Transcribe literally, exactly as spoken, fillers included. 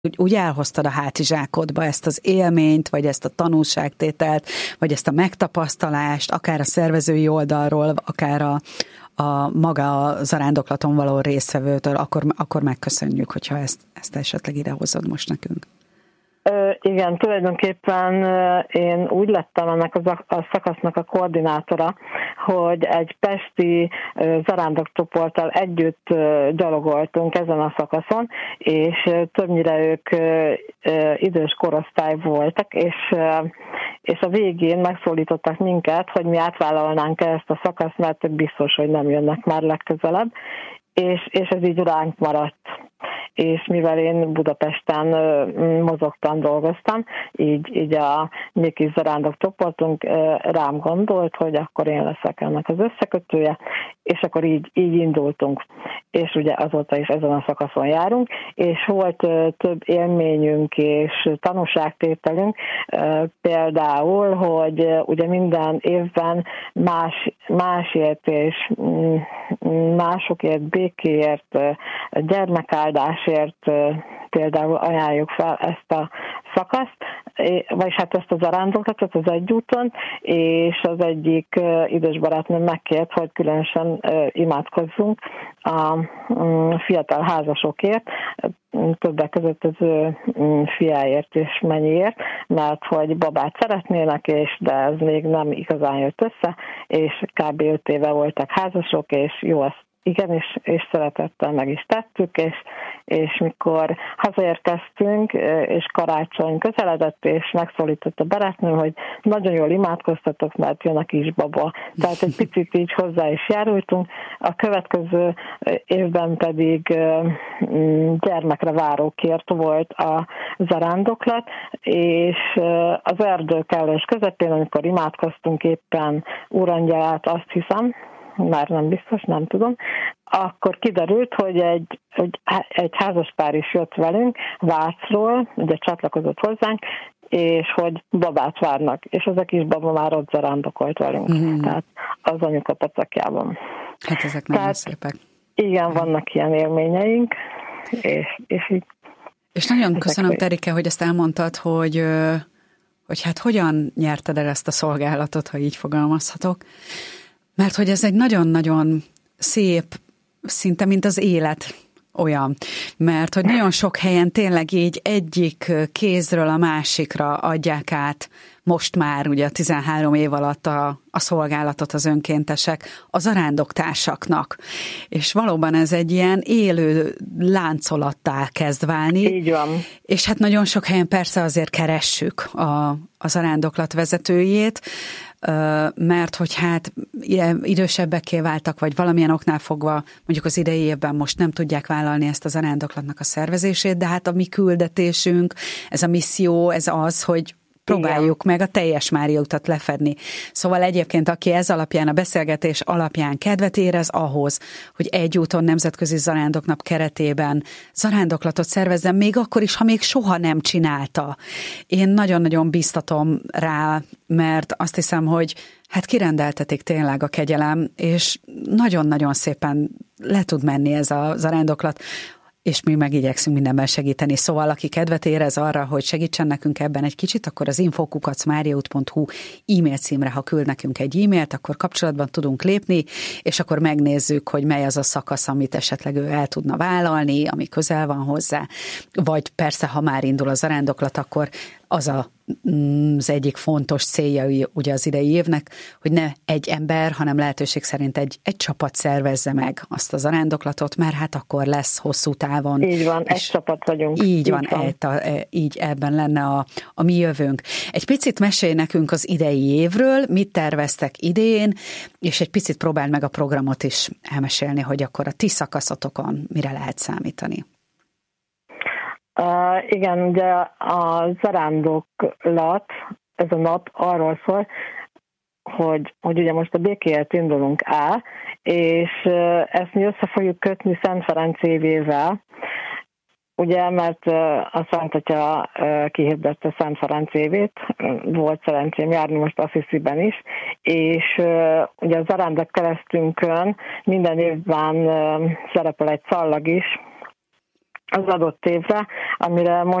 úgy, úgy elhoztad a hátizsákodba ezt az élményt, vagy ezt a tanulságtételt, vagy ezt a megtapasztalást, akár a szervezői oldalról, akár a, a maga a zarándoklaton való résztvevőtől, akkor, akkor megköszönjük, hogyha ezt, ezt esetleg idehozod most nekünk. Ö, igen, tulajdonképpen én úgy lettem ennek a, a szakasznak a koordinátora, hogy egy pesti zarándokcsoporttal együtt gyalogoltunk ezen a szakaszon, és többnyire ők idős korosztály voltak, és, és a végén megszólítottak minket, hogy mi átvállalnánk ezt a szakaszt, mert biztos, hogy nem jönnek már legközelebb, és, és ez így ránk maradt. És mivel én Budapesten mozogtam, dolgoztam, így, így a mi kis zarándok csoportunk rám gondolt, hogy akkor én leszek ennek az összekötője, és akkor így, így indultunk. És ugye azóta is ezen a szakaszon járunk, és volt több élményünk és tanúságtételünk, például, hogy ugye minden évben más, másért és másokért, békéért, gyermekáldásért például ajánljuk fel ezt a szakaszt, vagyis hát ezt a zarándoklatot az egyúton, és az egyik idős barátnőm megkért, hogy különösen imádkozzunk a fiatal házasokért, többek között az ő fiáért és mennyiért, mert hogy babát szeretnének, és de ez még nem igazán jött össze, és kb. öt éve voltak házasok, és jó, ezt igen, és, és szeretettel meg is tettük, és, és mikor hazaérkeztünk, és karácsony közeledett, és megszólított a barátnő, hogy nagyon jól imádkoztatok, mert jön a kisbaba. Tehát egy picit így hozzá is járultunk. A következő évben pedig gyermekre várókért volt a zarándoklat, és az erdő kellős közepén, amikor imádkoztunk éppen Úrangyalát, azt hiszem, már nem biztos, nem tudom, akkor kiderült, hogy egy, hogy egy házaspár is jött velünk Vácról, ugye csatlakozott hozzánk, és hogy babát várnak, és az a kis baba már ott zarándokolt velünk, mm. tehát az anyuka pacakjában. Hát ezek nagyon tehát, szépek. Igen, vannak ilyen élményeink, és, és így. És nagyon köszönöm, Terike, hogy ezt elmondtad, hogy, hogy hát hogyan nyerted el ezt a szolgálatot, ha így fogalmazhatok. Mert hogy ez egy nagyon-nagyon szép, szinte mint az élet olyan. Mert hogy nagyon sok helyen tényleg így egyik kézről a másikra adják át most már ugye a tizenhárom év alatt a, a szolgálatot az önkéntesek a zarándoktársaknak. És valóban ez egy ilyen élő láncolattá kezd válni. Így van. És hát nagyon sok helyen persze azért keressük a, a zarándoklat vezetőjét, mert hogy hát idősebbekké váltak, vagy valamilyen oknál fogva mondjuk az idei évben most nem tudják vállalni ezt a zarándoklatnak a szervezését, de hát a mi küldetésünk, ez a misszió, ez az, hogy próbáljuk igen. meg a teljes Mária utat lefedni. Szóval egyébként, aki ez alapján, a beszélgetés alapján kedvet érez ahhoz, hogy egy úton nemzetközi zarándoknap keretében zarándoklatot szervezzen, még akkor is, ha még soha nem csinálta. Én nagyon-nagyon biztatom rá, mert azt hiszem, hogy hát kirendeltetik tényleg a kegyelem, és nagyon-nagyon szépen le tud menni ez a zarándoklat, és mi meg igyekszünk mindenben segíteni. Szóval, aki kedvet érez arra, hogy segítsen nekünk ebben egy kicsit, akkor az info kukac mariaút pont hu e-mail címre, ha küld nekünk egy e-mailt, akkor kapcsolatban tudunk lépni, és akkor megnézzük, hogy mely az a szakasz, amit esetleg ő el tudna vállalni, ami közel van hozzá, vagy persze, ha már indul a zarándoklat, akkor az a, az egyik fontos célja ugye az idei évnek, hogy ne egy ember, hanem lehetőség szerint egy, egy csapat szervezze meg azt a zarándoklatot, mert hát akkor lesz hosszú távon. Így van, egy csapat vagyunk. Így, így van, van. E, így ebben lenne a, a mi jövőnk. Egy picit mesélj nekünk az idei évről, mit terveztek idén, és egy picit próbáld meg a programot is elmesélni, hogy akkor a ti szakaszotokon mire lehet számítani. Uh, igen, ugye a zarándoklat, ez a nap arról szól, hogy, hogy ugye most a békéért indulunk el, és uh, ezt mi össze fogjuk kötni Szent Ferenc évével, ugye, mert uh, a Szent Atya uh, kihirdette Szent Ferenc évét, volt szerencsém járni most Assisiben is, és uh, ugye a zarándok keresztünkön minden évben uh, szerepel egy szallag is, az adott évre, amire